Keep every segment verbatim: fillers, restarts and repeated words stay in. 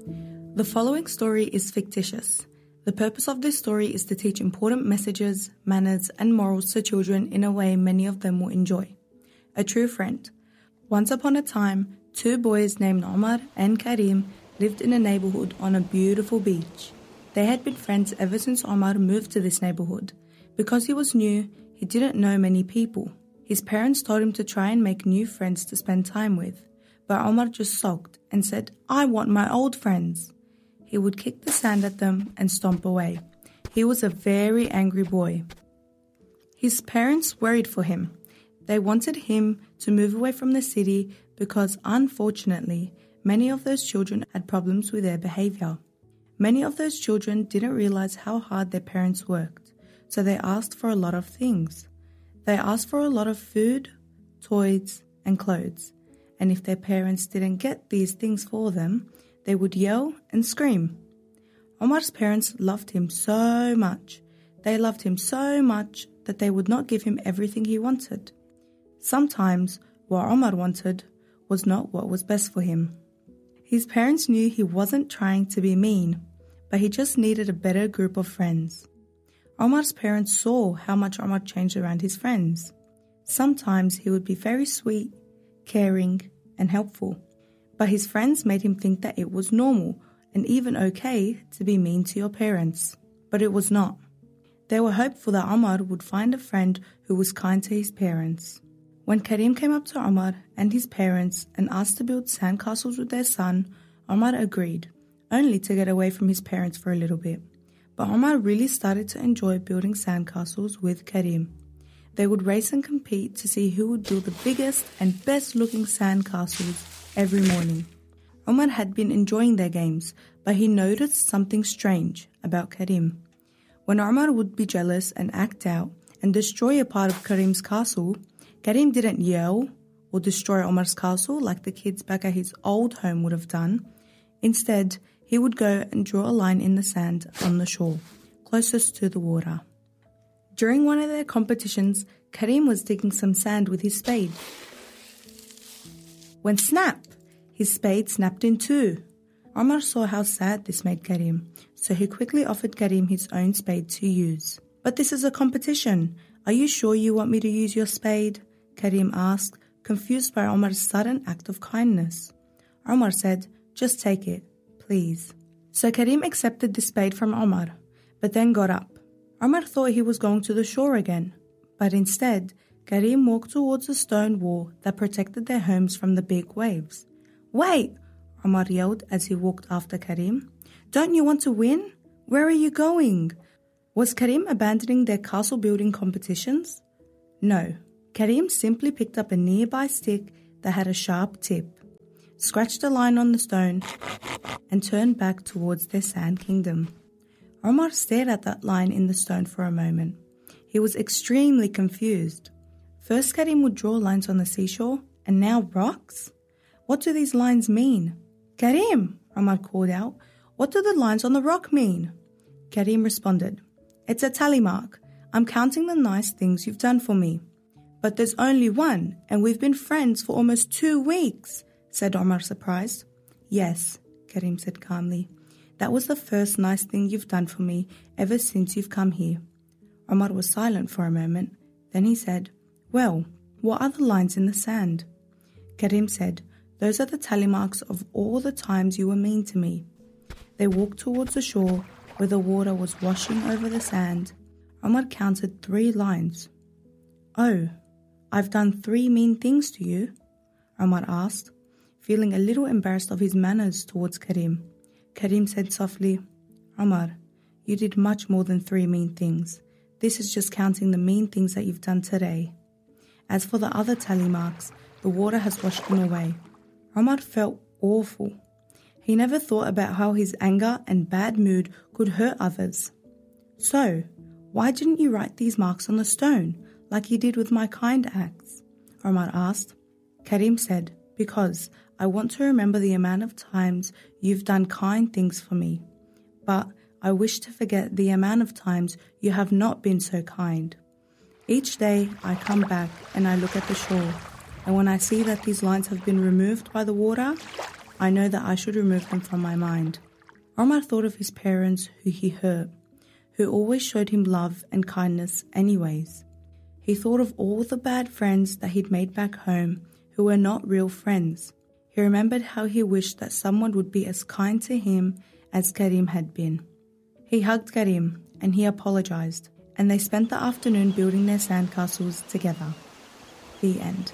The following story is fictitious. The purpose of this story is to teach important messages, manners, and morals to children in a way many of them will enjoy. A true friend. Once upon a time, two boys named Omar and Karim lived in a neighborhood on a beautiful beach. They had been friends ever since Omar moved to this neighborhood. Because he was new, he didn't know many people. His parents told him to try and make new friends to spend time with. But Omar just sulked and said, "I want my old friends." He would kick the sand at them and stomp away. He was a very angry boy. His parents worried for him. They wanted him to move away from the city because, unfortunately, many of those children had problems with their behavior. Many of those children didn't realize how hard their parents worked, so they asked for a lot of things. They asked for a lot of food, toys, and clothes. And if their parents didn't get these things for them, they would yell and scream. Omar's parents loved him so much. They loved him so much that they would not give him everything he wanted. Sometimes what Omar wanted was not what was best for him. His parents knew he wasn't trying to be mean, but he just needed a better group of friends. Omar's parents saw how much Omar changed around his friends. Sometimes he would be very sweet, caring, and helpful. But his friends made him think that it was normal and even okay to be mean to your parents. But it was not. They were hopeful that Omar would find a friend who was kind to his parents. When Karim came up to Omar and his parents and asked to build sandcastles with their son, Omar agreed, only to get away from his parents for a little bit. But Omar really started to enjoy building sandcastles with Karim. They would race and compete to see who would build the biggest and best-looking sandcastles every morning. Omar had been enjoying their games, but he noticed something strange about Karim. When Omar would be jealous and act out and destroy a part of Karim's castle, Karim didn't yell or destroy Omar's castle like the kids back at his old home would have done. Instead, he would go and draw a line in the sand on the shore, closest to the water. During one of their competitions, Karim was digging some sand with his spade. When snap, his spade snapped in two. Omar saw how sad this made Karim, so he quickly offered Karim his own spade to use. "But this is a competition. Are you sure you want me to use your spade?" Karim asked, confused by Omar's sudden act of kindness. Omar said, "Just take it, please." So Karim accepted the spade from Omar, but then got up. Omar thought he was going to the shore again, but instead, Karim walked towards a stone wall that protected their homes from the big waves. "Wait!" Omar yelled as he walked after Karim. "Don't you want to win? Where are you going?" Was Karim abandoning their castle building competitions? No. Karim simply picked up a nearby stick that had a sharp tip, scratched a line on the stone, and turned back towards their sand kingdom. Omar stared at that line in the stone for a moment. He was extremely confused. First Karim would draw lines on the seashore, and now rocks? What do these lines mean? "Karim," Omar called out, "what do the lines on the rock mean?" Karim responded, "It's a tally mark. I'm counting the nice things you've done for me." "But there's only one, and we've been friends for almost two weeks, said Omar, surprised. "Yes," Karim said calmly. "That was the first nice thing you've done for me ever since you've come here." Omar was silent for a moment. Then he said, "Well, what are the lines in the sand?" Karim said, "Those are the tally marks of all the times you were mean to me." They walked towards the shore where the water was washing over the sand. Omar counted three lines. "Oh, I've done three mean things to you?" Omar asked, feeling a little embarrassed of his manners towards Karim. Karim said softly, "Omar, you did much more than three mean things. This is just counting the mean things that you've done today. As for the other tally marks, the water has washed them away." Omar felt awful. He never thought about how his anger and bad mood could hurt others. "So, why didn't you write these marks on the stone, like you did with my kind acts?" Omar asked. Karim said, "Because I want to remember the amount of times you've done kind things for me. But I wish to forget the amount of times you have not been so kind. Each day I come back and I look at the shore, and when I see that these lines have been removed by the water, I know that I should remove them from my mind. Omar thought of his parents who he hurt, who always showed him love and kindness anyways. He thought of all the bad friends that he'd made back home who were not real friends. He remembered how he wished that someone would be as kind to him as Karim had been. He hugged Karim and he apologized, and they spent the afternoon building their sandcastles together. The end.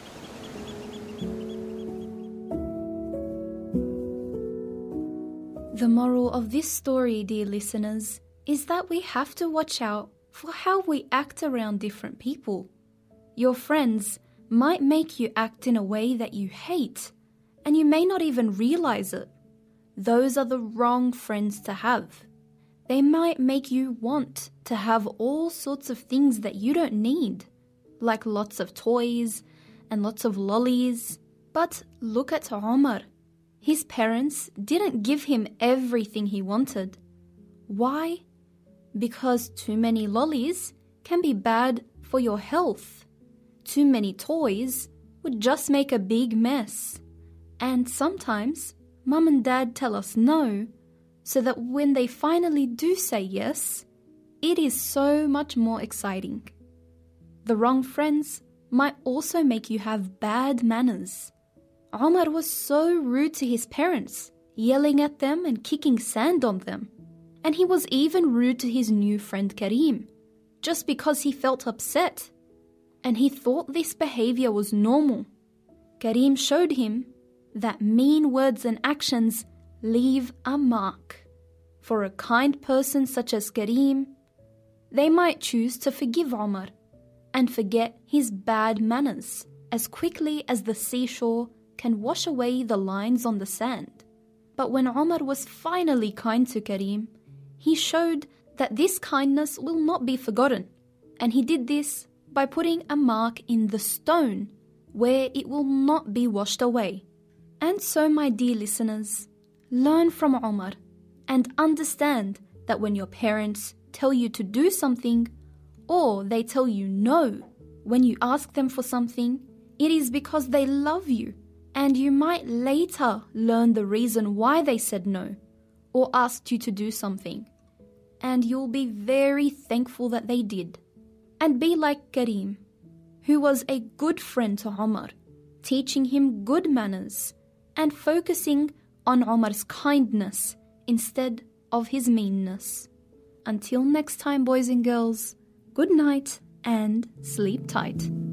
The moral of this story, dear listeners, is that we have to watch out for how we act around different people. Your friends might make you act in a way that you hate, and you may not even realize it. Those are the wrong friends to have. They might make you want to have all sorts of things that you don't need, like lots of toys and lots of lollies. But look at Omar. His parents didn't give him everything he wanted. Why? Because too many lollies can be bad for your health. Too many toys would just make a big mess. And sometimes Mum and Dad tell us no, so that when they finally do say yes, it is so much more exciting. The wrong friends might also make you have bad manners. Omar was so rude to his parents, yelling at them and kicking sand on them. And he was even rude to his new friend Karim, just because he felt upset. And he thought this behavior was normal. Karim showed him that mean words and actions leave a mark. For a kind person such as Karim, they might choose to forgive Omar and forget his bad manners as quickly as the seashore can wash away the lines on the sand. But when Omar was finally kind to Karim, he showed that this kindness will not be forgotten, and he did this by putting a mark in the stone where it will not be washed away. And so, my dear listeners, learn from Omar and understand that when your parents tell you to do something, or they tell you no when you ask them for something, it is because they love you. And you might later learn the reason why they said no or asked you to do something. And you'll be very thankful that they did. And be like Karim, who was a good friend to Omar, teaching him good manners and focusing on Omar's kindness instead of his meanness. Until next time, boys and girls, good night and sleep tight.